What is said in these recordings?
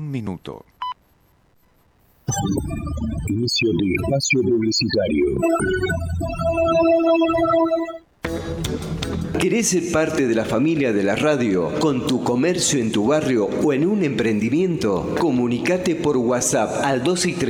1 minuto. Inicio de espacio publicitario. ¿Querés ser parte de la familia de la radio con tu comercio en tu barrio o en un emprendimiento? Comunicate por WhatsApp al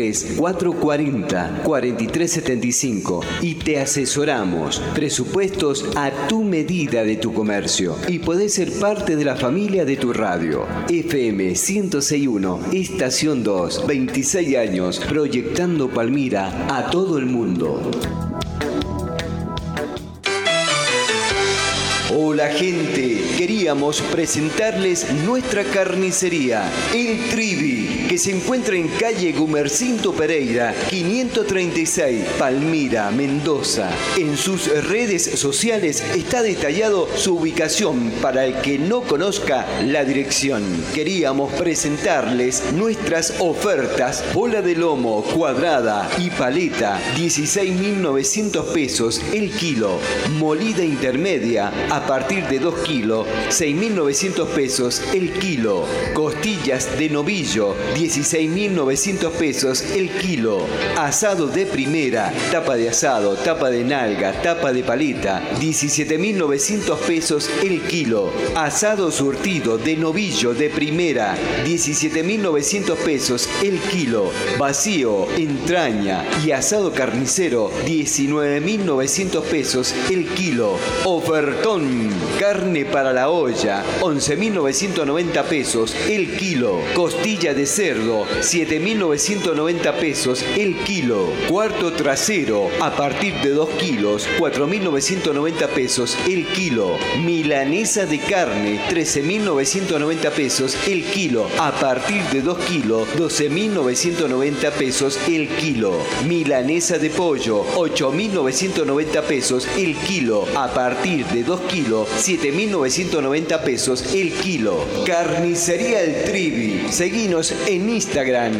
263-440-4375 y te asesoramos. Presupuestos a tu medida de tu comercio y podés ser parte de la familia de tu radio. FM 106.1, Estación 2, 26 años, proyectando Palmira a todo el mundo. Hola gente, queríamos presentarles nuestra carnicería, El Trivi, que se encuentra en calle Gumercinto Pereira, 536, Palmira, Mendoza. En sus redes sociales está detallado su ubicación para el que no conozca la dirección. Queríamos presentarles nuestras ofertas: bola de lomo cuadrada y paleta, 16.900 pesos el kilo, molida intermedia a partir de 2 kilos, 6.900 pesos el kilo. Costillas de novillo, 16.900 pesos el kilo. Asado de primera, tapa de asado, tapa de nalga, tapa de paleta, 17.900 pesos el kilo. Asado surtido de novillo de primera, 17.900 pesos el kilo. Vacío, entraña y asado carnicero, 19.900 pesos el kilo. Ofertón, carne para la olla, 11.990 pesos el kilo. Costilla de cerdo, 7.990 pesos el kilo. Cuarto trasero, a partir de 2 kilos, 4.990 pesos el kilo. Milanesa de carne, 13.990 pesos el kilo. A partir de 2 kilos, 12.990 pesos el kilo. Milanesa de pollo, 8.990 pesos el kilo. A partir de 2 kilos, 7.990 pesos el kilo. Carnicería El Trivi. Seguinos en Instagram,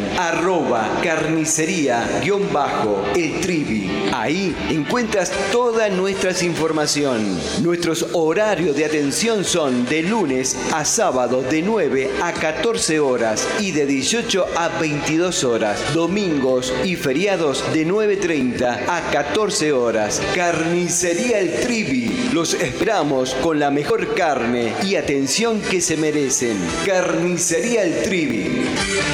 @carnicería_El Trivi. Ahí encuentras toda nuestra información. Nuestros horarios de atención son de lunes a sábado de 9 a 14 horas y de 18 a 22 horas. Domingos y feriados de 9:30 a 14 horas. Carnicería El Trivi. Los esperamos con la mejor carne y atención que se merecen. Carnicería El Trivi.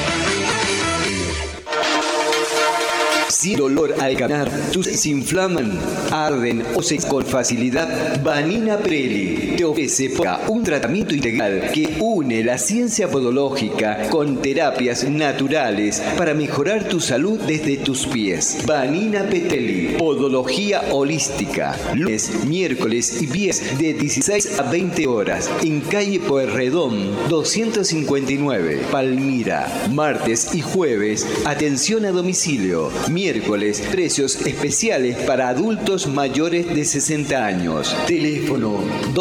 Si el dolor al ganar, tus se inflaman, arden o se con facilidad, Vanina Petrelli te ofrece un tratamiento integral que une la ciencia podológica con terapias naturales para mejorar tu salud desde tus pies. Vanina Petrelli, podología holística, lunes, miércoles y viernes de 16 a 20 horas en calle Pueyrredón 259, Palmira. Martes y jueves, atención a domicilio. Miércoles, precios especiales para adultos mayores de 60 años. Teléfono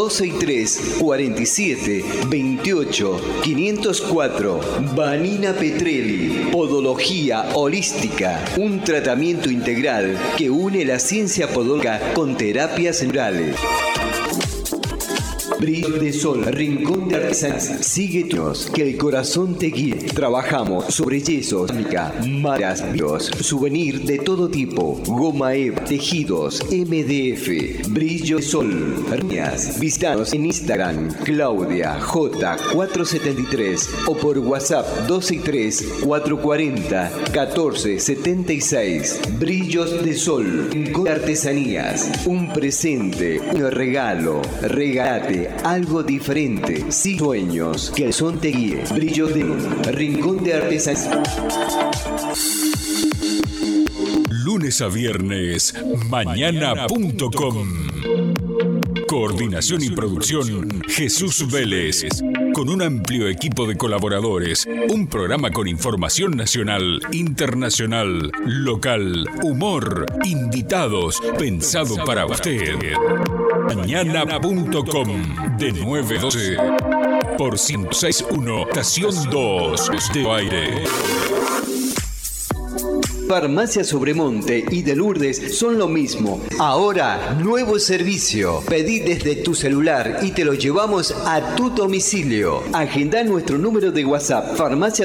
263-47-28-504. Vanina Petrelli. Podología holística. Un tratamiento integral que une la ciencia podológica con terapias naturales. Brillo de Sol, Rincón de Artesanías. Síguenos, que el corazón te guíe. Trabajamos sobre yesos, maderas, souvenir de todo tipo, goma eva, tejidos, MDF. Brillo de Sol, hernias. Visítanos en Instagram, Claudia J473 o por WhatsApp 263-440-1476. Brillos de Sol, Rincón de Artesanías. Un presente, un regalo. Regálate algo diferente. Sin sueños, que el son te guíe. Brillo de Rincón de Artesanías. Lunes a viernes, mañana.com. Coordinación y producción, Jesús Vélez. Con un amplio equipo de colaboradores. Un programa con información nacional, internacional, local, humor, invitados, pensado para usted. Mañana.com, de 9 a 12, por 106.1, estación 2 de aire. Farmacia Sobremonte y de Lourdes son lo mismo. Ahora, nuevo servicio. Pedí desde tu celular y te lo llevamos a tu domicilio. Agenda nuestro número de WhatsApp. Farmacia